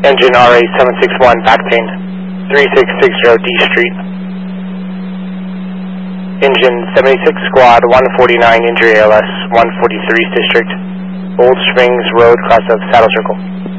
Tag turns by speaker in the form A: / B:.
A: Engine RA761 back pain, 3660 D Street. Engine 76 Squad 149 injury ALS 143 District, Old Springs Road, cross of Saddle Circle.